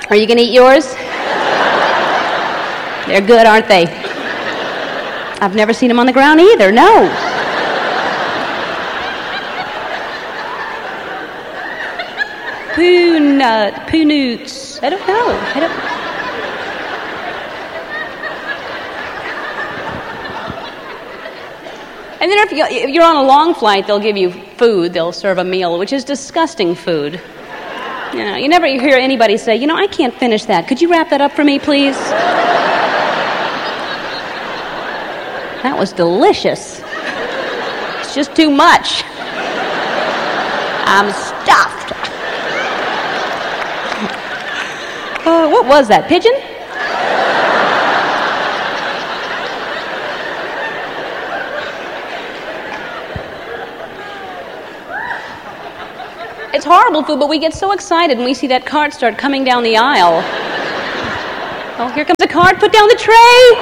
Are you going to eat yours? They're good, aren't they? I've never seen them on the ground either, no. Poo newts. I don't know. And then if you're on a long flight, they'll give you food. They'll serve a meal, which is disgusting food. You know, you never hear anybody say, you know, I can't finish that. Could you wrap that up for me, please? That was delicious. It's just too much. I'm stuffed. What was that, pigeon? It's horrible food, but we get so excited when we see that cart start coming down the aisle. Oh, here comes the cart. Put down the tray.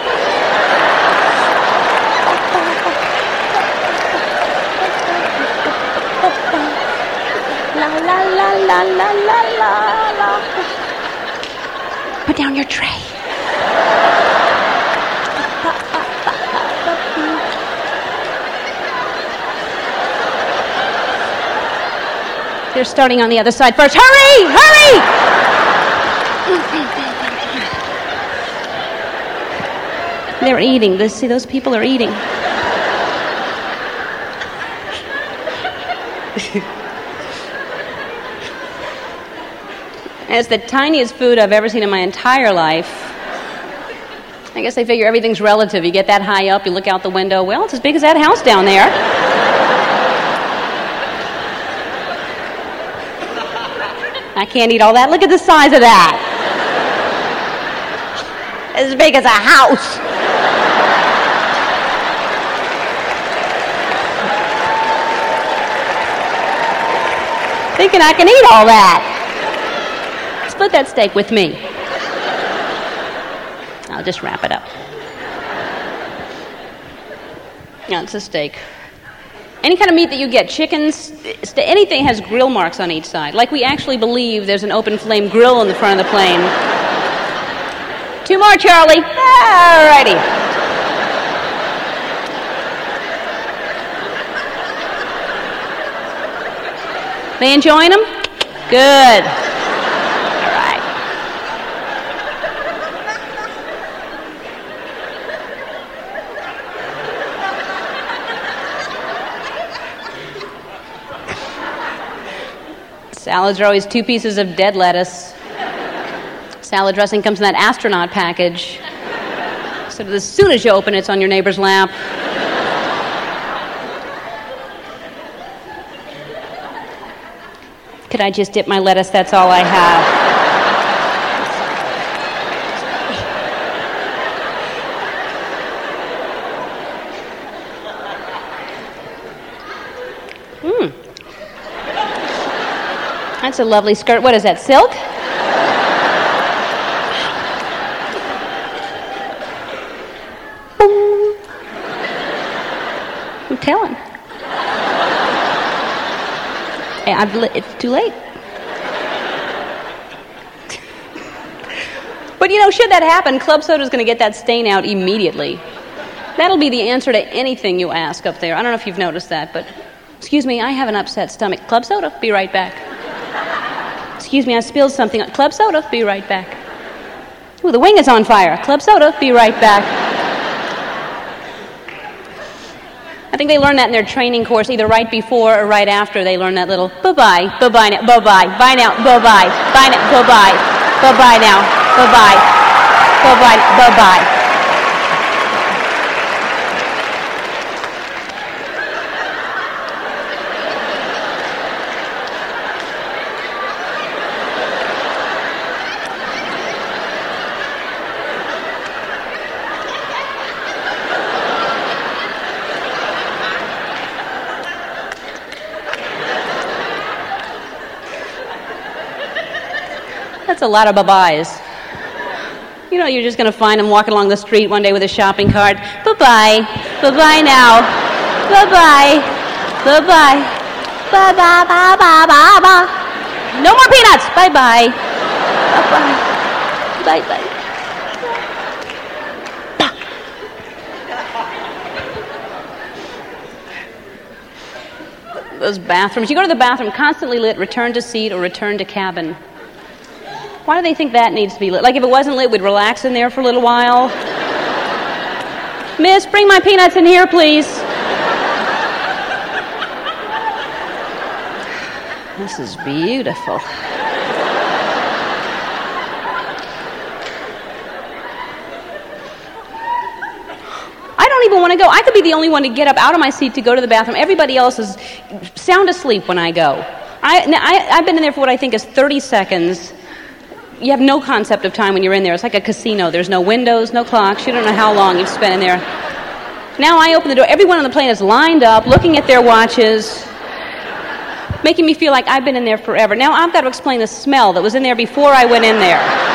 La la la la la la la. Put down your tray. They're starting on the other side first. Hurry! Hurry! They're eating. See, those people are eating. It's the tiniest food I've ever seen in my entire life. I guess they figure everything's relative. You get that high up, you look out the window. Well, it's as big as that house down there. I can't eat all that. Look at the size of that. As big as a house. Thinking I can eat all that. Split that steak with me. I'll just wrap it up. No, it's a steak. Any kind of meat that you get, chickens, anything has grill marks on each side. Like we actually believe there's an open flame grill in the front of the plane. 2 more, Charlie. All righty. They enjoying them? Good. All right. Salads are always 2 pieces of dead lettuce. Salad dressing comes in that astronaut package. So as soon as you open it, it's on your neighbor's lap. Could I just dip my lettuce? That's all I have. That's a lovely skirt. What is that, silk? I'm telling. It's too late. But you know, should that happen, club soda's going to get that stain out immediately. That'll be the answer to anything you ask up there. I don't know if you've noticed that, but excuse me, I have an upset stomach. Club soda, be right back. Excuse me, I spilled something. Club soda, be right back. Ooh, the wing is on fire. Club soda, be right back. I think they learn that in their training course, either right before or right after they learn that little bye-bye, bye-bye now, bye-bye, bye now, bye-bye, bye now, bye-bye, bye-bye now, bye-bye, bye-bye, bye-bye. That's a lot of bye-byes. You know, you're just going to find them walking along the street one day with a shopping cart. Bye-bye. Bye-bye now. Bye-bye. Bye-bye. Bye-bye. Bye-bye. Bye-bye. No more peanuts. Bye-bye. Bye-bye. Those bathrooms. You go to the bathroom, constantly lit, return to seat or return to cabin. Why do they think that needs to be lit? Like if it wasn't lit, we'd relax in there for a little while. Miss, bring my peanuts in here, please. This is beautiful. I don't even want to go. I could be the only one to get up out of my seat to go to the bathroom. Everybody else is sound asleep when I go. I've been in there for what I think is 30 seconds. You have no concept of time when you're in there. It's like a casino. There's no windows, no clocks. You don't know how long you've spent in there. Now I open the door. Everyone on the plane is lined up, looking at their watches, making me feel like I've been in there forever. Now I've got to explain the smell that was in there before I went in there.